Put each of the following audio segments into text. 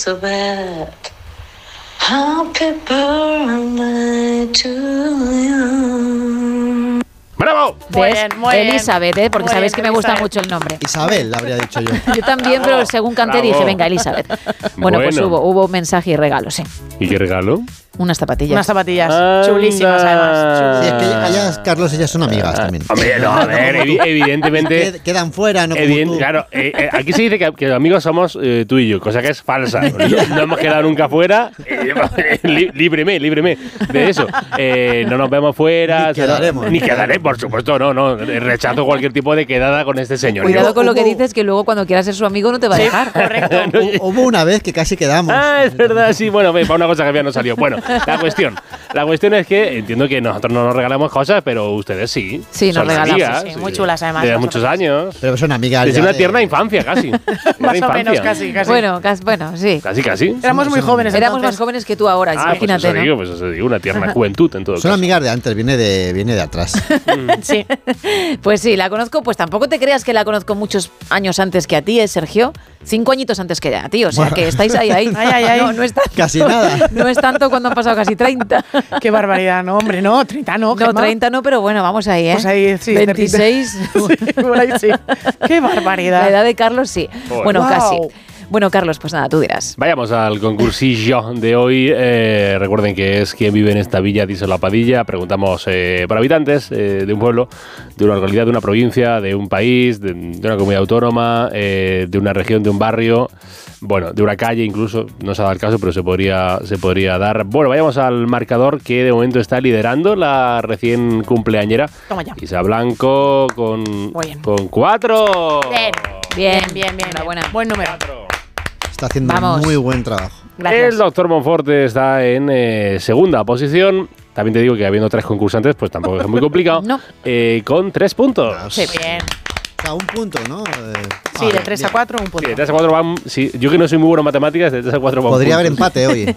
Elizabeth. Happy birthday to you. ¡Bravo! Muy bien, muy bien. Elizabeth, porque Muy sabéis bien, que me gusta Elizabeth. mucho el nombre. Isabel, habría dicho yo. Yo también, pero según canté Bravo. dije, venga, Elizabeth. Bueno, pues Bueno. hubo mensaje y regalo, sí. ¿Y qué regalo? Unas zapatillas. Unas zapatillas Anda. chulísimas, además. Sí, es que ellas, Carlos, ellas son amigas también. Hombre, no, a ver, evidentemente... Quedan fuera, no como tú. Claro, aquí se dice que amigos somos tú y yo, cosa que es falsa. No hemos quedado nunca fuera. Líbreme de eso. No nos vemos fuera. Ni quedaremos. Ni quedaré, por supuesto, no. Rechazo cualquier tipo de quedada con este señor. Cuidado con lo que dices, que luego cuando quieras ser su amigo no te va a dejar. Correcto. Hubo una vez que casi quedamos. Es verdad, sí, bueno, para una cosa que había no salió. Bueno, la cuestión es que entiendo que nosotros no nos regalamos cosas, pero ustedes sí. Sí, nos Son regalamos, amigas, sí, muy chulas, además, Desde vosotras. muchos años. Pero son amigas. Desde ya una de- tierna infancia, casi. Más o menos, casi. Bueno, sí. Casi. Éramos muy jóvenes, Éramos entonces. más jóvenes que tú ahora, imagínate, pues eso digo, una tierna juventud en todo Son caso. amigas de antes, viene de atrás. Sí. Pues sí, la conozco, pues tampoco te creas que la conozco muchos años antes que a ti, Sergio. 5 añitos antes que a ti, o sea que estáis ahí. Ay. No es tanto, Casi nada. No es tanto cuando han pasado casi 30. Qué barbaridad, no, hombre, no, 30 no, No, Gemma. 30 no, pero bueno, vamos ahí, ¿eh? Pues ahí, sí, 26. Sí, por ahí sí. Qué barbaridad. La edad de Carlos, sí. Joder. Bueno, Wow. casi. Bueno, Carlos, pues nada, tú dirás. Vayamos al concursillo de hoy. Recuerden que es quién vive en esta villa, dice la Padilla. Preguntamos por habitantes de un pueblo, de una localidad, de una provincia, de un país, de una comunidad autónoma, de una región, de un barrio, bueno, de una calle incluso. No se ha dado el caso, pero se podría dar. Bueno, vayamos al marcador que de momento está liderando la recién cumpleañera. Toma ya. Isa Blanco Muy bien. con 4. Bien, Bien. enhorabuena. Buen número. Está haciendo Vamos. muy buen trabajo. Gracias. El doctor Monforte está en segunda posición. También te digo que habiendo 3 concursantes, pues tampoco es muy complicado. No. Con 3 puntos. Sí, bien. O sea, un punto, ¿no? Sí, de 3 a 4, un punto. Sí, de 3 a 4 van. Sí, yo que no soy muy bueno en matemáticas, de 3 a 4 van. Podría haber puntos. empate hoy.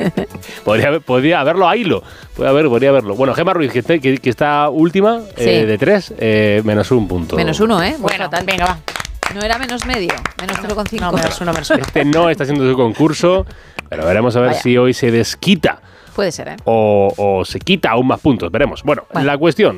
Podría haberlo a hilo. Podría haberlo. Bueno, Gemma Ruiz, que está última, Sí. de 3, menos un punto. -1, ¿eh? Pues Bueno, fatal. venga, va. No era menos medio, menos 0,5. No, menos uno. Este no está haciendo su concurso, pero veremos a ver Vaya. si hoy se desquita. Puede ser, ¿eh? O se quita aún más puntos, veremos. Bueno, la cuestión,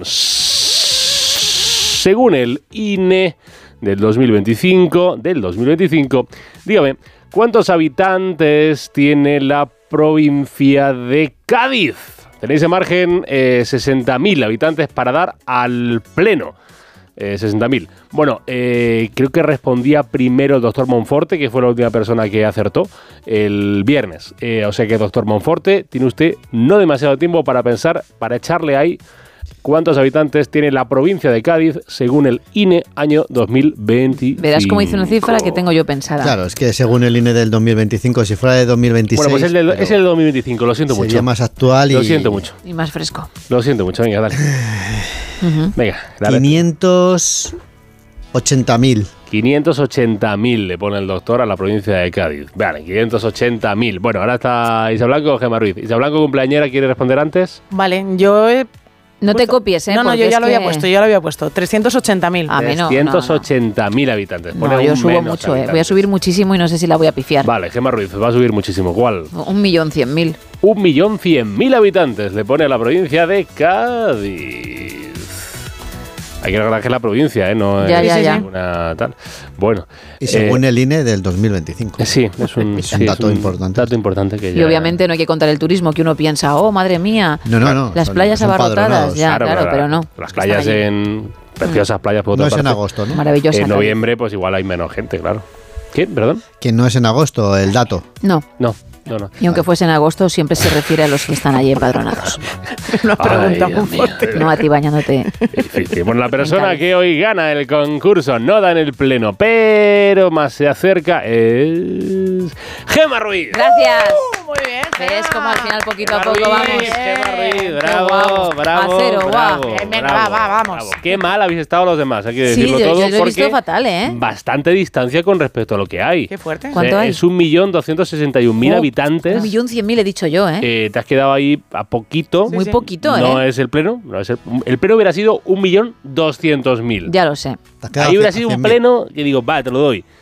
según el INE del 2025, dígame, ¿cuántos habitantes tiene la provincia de Cádiz? Tenéis en margen 60.000 habitantes para dar al pleno. 60.000. Bueno, creo que respondía primero el doctor Monforte, que fue la última persona que acertó el viernes. O sea que, doctor Monforte, tiene usted no demasiado tiempo para pensar, para echarle ahí cuántos habitantes tiene la provincia de Cádiz según el INE año 2025. Verás cómo dice una cifra que tengo yo pensada. Claro, es que según el INE del 2025, si fuera de 2026... Bueno, pues es el 2025, lo siento sería mucho. más actual y... Lo siento mucho. Y más fresco. Lo siento mucho, venga, dale. Venga, dale. 580.000. 580.000 le pone el doctor a la provincia de Cádiz. Vale, 580.000. Bueno, ahora está Isa Blanco o Gemma Ruiz. Isa Blanco, cumpleañera, ¿quiere responder antes? Vale, yo he No te puesto- copies, ¿eh? No, porque yo ya es lo había que- puesto, 380.000. A mí no, 380.000 habitantes. Pone No, yo un subo menos mucho, ¿eh? habitantes. Voy a subir muchísimo y no sé si la voy a pifiar. Vale, Gemma Ruiz, va a subir muchísimo. ¿Cuál? 1.100.000. 1.100.000 habitantes le pone a la provincia de Cádiz. Hay que recordar que es la provincia, ¿eh? No Ya, es ya, ya. una tal. Bueno. Y según el INE del 2025. Sí, es un, Es un sí, dato importante. Dato importante que Y ya... obviamente no hay que contar el turismo, que uno piensa, oh, madre mía, No. las son- playas son abarrotadas. padronados. Ya, claro, pero no. Las playas Están allí. en... Preciosas playas por otra No es en parte. agosto, ¿no? Maravillosa. En Cádiz. noviembre, pues igual hay menos gente, claro. ¿Qué? ¿Perdón? Que no es en agosto el dato. No. No. Y aunque fuese en agosto, siempre se refiere a los que están allí empadronados. Una pregunta Ay, muy Dios mío. fuerte. No a ti bañándote. Difícil. Bueno, la persona Cádiz. que hoy gana el concurso no da en el pleno, pero más se acerca es... ¡Gemma Ruiz! Gracias. Muy bien. ¿Ves cómo al final poquito a Gemma poco vamos? Ruiz, Gemma Ruiz, Qué bravo, guapo. bravo, A cero, guau. bravo, Bien, venga, bravo, vamos. bravo. Qué mal habéis estado los demás, hay que Sí, decirlo yo todo, lo he visto porque fatal, ¿eh? bastante distancia con respecto a lo que hay. Qué fuerte. ¿Cuánto hay? Es 1.261.000 habitantes. 1.100.000 he dicho yo, ¿eh? Te has quedado ahí a poquito. Muy poquito, No ¿eh? es el pleno. No es el pleno hubiera sido 1.200.000. Ya lo sé. Te has quedado Ahí hubiera a sido un 100.000. pleno que digo, va, te lo doy.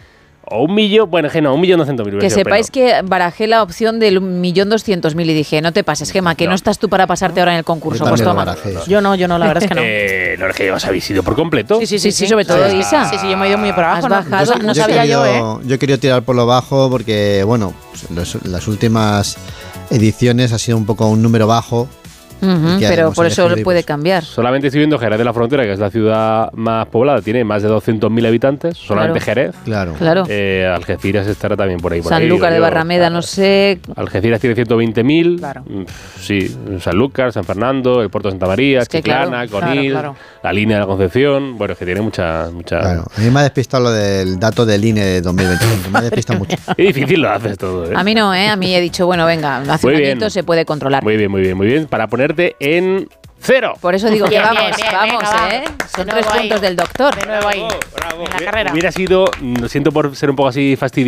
o 1.000.000, bueno, que no, 1.200.000. Que sepáis que barajé la opción del 1.200.000 y dije, no te pases, Gemma, que no estás tú para pasarte ahora en el concurso. Yo Pues también toma. lo barajé eso. Yo no, la verdad es que no. No es que os habéis ido por completo. Sí, sobre todo Isa. Sí, yo me he ido muy por abajo. Has bajado. No sabía yo, ¿eh? Yo he querido tirar por lo bajo porque, bueno, pues, las últimas ediciones ha sido un poco un número bajo. Ujú, que pero hemos por eso elegido, puede pues, cambiar. Solamente estoy viendo Jerez de la Frontera, que es la ciudad más poblada, tiene más de 200.000 habitantes, solamente Jerez. Claro. Claro. Algeciras estará también por ahí. Sanlúcar de digo yo. Barrameda, no sé. Algeciras tiene 120.000. Claro. Sí, Sanlúcar, San Fernando, el Puerto de Santa María, Es que Chiclana, claro, Conil, claro. la línea de la Concepción. Bueno, es que tiene mucha. Claro. A mí me ha despistado lo del dato del INE de 2025. Me ha despistado mucho. Qué difícil lo haces todo, ¿eh? A mí no, a mí he dicho, bueno, venga, hace Muy un bien. añito se puede controlar. Muy bien. Para ponerte en 0. Por eso digo que Bien, vamos, bien, vamos, venga, va. ¿eh? Son De 3 nuevo ahí. puntos del doctor. De nuevo ahí. Bravo. En la carrera. Hubiera sido, lo siento por ser un poco así fastidiado.